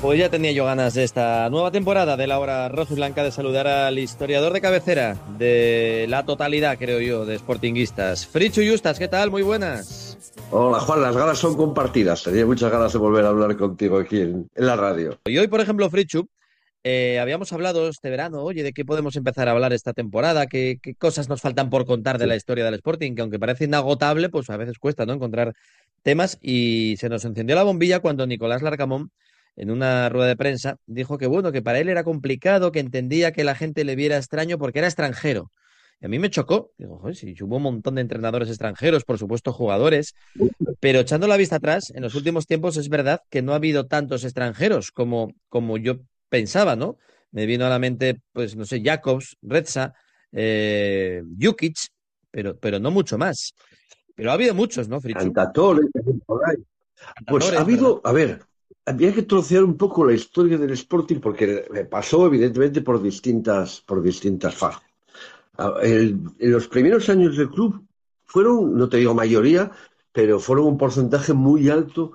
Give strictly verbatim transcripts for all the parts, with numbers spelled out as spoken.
Pues ya tenía yo ganas de esta nueva temporada de la Hora Roja y Blanca de saludar al historiador de cabecera de la totalidad, creo yo, de sportinguistas. Fritxu Justas, ¿qué tal? Muy buenas. Hola Juan, las ganas son compartidas. Tenía muchas ganas de volver a hablar contigo aquí en, en la radio. Y hoy, por ejemplo, Fritxu, eh, habíamos hablado este verano, oye, de qué podemos empezar a hablar esta temporada, qué, qué cosas nos faltan por contar de Sí. la historia del Sporting, que aunque parece inagotable, pues a veces cuesta, ¿no?, encontrar temas, y se nos encendió la bombilla cuando Nicolás Larcamón, en una rueda de prensa, dijo que bueno, que para él era complicado, que entendía que la gente le viera extraño porque era extranjero. Y a mí me chocó. Digo, joder, sí, hubo un montón de entrenadores extranjeros, por supuesto jugadores, pero echando la vista atrás, en los últimos tiempos es verdad que no ha habido tantos extranjeros como, como yo pensaba, ¿no? Me vino a la mente, pues, no sé, Jacobs, Redza, eh, Jukic, pero, pero no mucho más. Pero ha habido muchos, ¿no, Fritxu? Cantadores, por ahí. Pues ha Cantadores, ¿verdad? habido, a ver, había que trocear un poco la historia del Sporting porque pasó evidentemente por distintas, por distintas fases. A- el- en los primeros años del club fueron, no te digo mayoría, pero fueron un porcentaje muy alto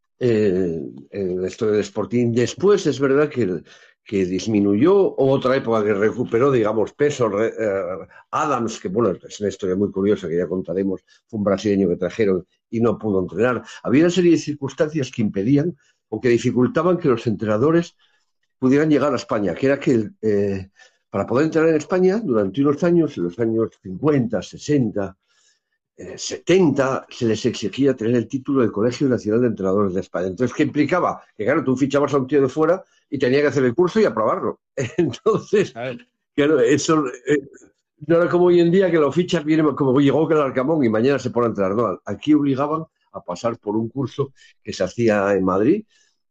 eh, en la historia del Sporting. Después es verdad que, que disminuyó, otra época que recuperó, digamos, peso. Re- eh, Adams, que bueno, es una historia muy curiosa que ya contaremos, fue un brasileño que trajeron y no pudo entrenar. Había una serie de circunstancias que impedían o que dificultaban que los entrenadores pudieran llegar a España, que era que eh, para poder entrenar en España durante unos años, en los años cincuenta, sesenta, eh, setenta, se les exigía tener el título del Colegio Nacional de Entrenadores de España. Entonces, ¿qué implicaba? Que claro, tú fichabas a un tío de fuera y tenía que hacer el curso y aprobarlo. Entonces, A ver, claro, eso eh, no era como hoy en día que lo fichas, viene como llegó que el Arcamón y mañana se pone a entrenar. No, aquí obligaban a pasar por un curso que se hacía en Madrid,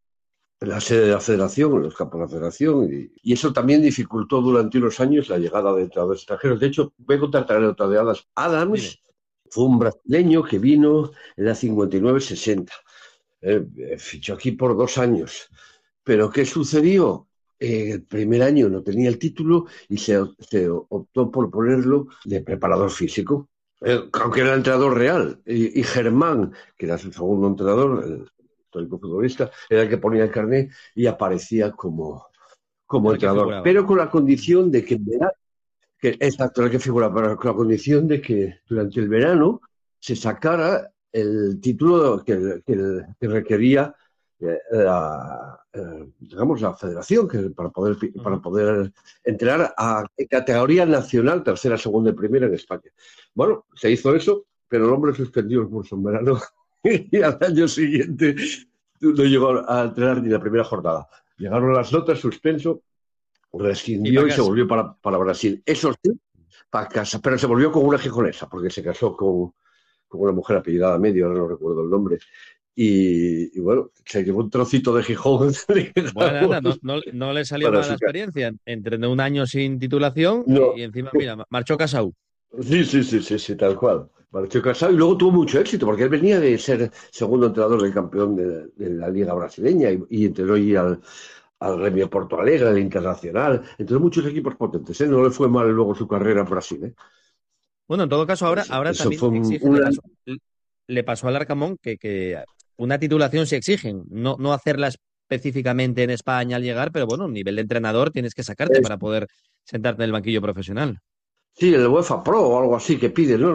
en la sede de la federación, en los campos de la federación, y, y eso también dificultó durante unos años la llegada de entrenadores extranjeros. De hecho, voy a contar la anécdota de Adams. dime. Adams fue un brasileño que vino en la cincuenta y nueve sesenta. Eh, eh, fichó aquí por dos años. Pero ¿qué sucedió? Eh, el primer año no tenía el título y se, se optó por ponerlo de preparador físico, eh, aunque era el entrenador real. Y, y Germán, que era su segundo entrenador, el histórico futbolista, era el que ponía el carnet y aparecía como, como El que entrenador, figuraba. pero con la condición de que, que exacto, el que figura, pero con la condición de que durante el verano se sacara el título que, que, que requería eh, la, eh, digamos, la federación que para poder para Ujú. poder entrar a categoría nacional, tercera, segunda y primera en España. Bueno, se hizo eso, pero el hombre suspendió el curso en verano y al año siguiente no llegó a entrenar ni la primera jornada. Llegaron las notas, suspenso, Y rescindió para y se casa. volvió para, para Brasil. Eso sí, para casa, pero se volvió con una gijonesa, porque se casó con, con una mujer apellidada Medio, ahora no recuerdo el nombre. Y, y bueno, se llevó un trocito de Gijón, Bueno, anda, no, digamos, no, no le salió para mal la su casa. experiencia. Entrenó un año sin titulación No, y, y encima, mira, marchó casado. sí, sí, sí, sí, sí, tal cual. Marchó casado y luego tuvo mucho éxito, porque él venía de ser segundo entrenador del campeón de, de la Liga Brasileña y, y entrenó ahí al, al Gremio Porto Alegre, al Internacional, entre muchos equipos potentes. ¿Eh? No le fue mal luego su carrera en Brasil. ¿Eh? Bueno, en todo caso, ahora, Eso, ahora eso también fue exigen, le una... pasó, le pasó al Arcamón que, que una titulación se exigen, no, no hacerla específicamente en España al llegar, pero bueno, un nivel de entrenador tienes que sacarte para poder sentarte en el banquillo profesional. Sí, el UEFA Pro o algo así que pide, ¿no?